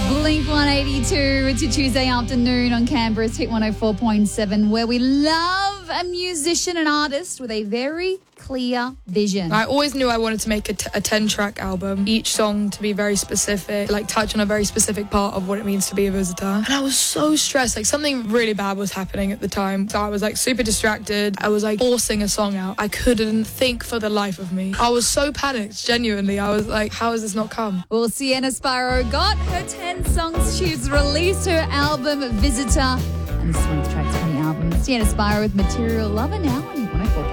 Blink 182. It's your Tuesday afternoon on Canberra's Hit 104.7, where we love a musician and artist with a very clear vision. I always knew I wanted to make a 10-track album, each song to be very specific, like touch on a very specific part of what it means to be a visitor. And I was so stressed, like something really bad was happening at the time. So I was like super distracted. I was like forcing a song out. I couldn't think for the life of me. I was so panicked, genuinely. I was like, how has this not come? Well, Sienna Spiro got her 10 songs. She's released her album, Visitor. And this is one of the tracks from the album. Sienna Spiro with Material Lover now on Hit 104.